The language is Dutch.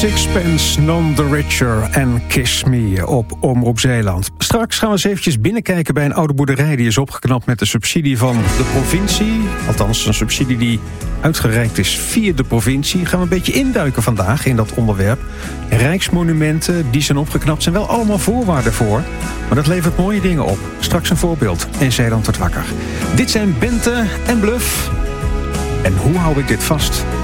Sixpence None the Richer en Kiss Me op Omroep Zeeland. Straks gaan we eens eventjes binnenkijken bij een oude boerderij die is opgeknapt met de subsidie van de provincie. Althans, een subsidie die uitgereikt is via de provincie. Gaan we een beetje induiken vandaag in dat onderwerp. Rijksmonumenten die zijn opgeknapt zijn wel allemaal voorwaarden voor. Maar dat levert mooie dingen op. Straks een voorbeeld in Zeeland tot wakker. Dit zijn Bente en Bluff. En hoe hou ik dit vast?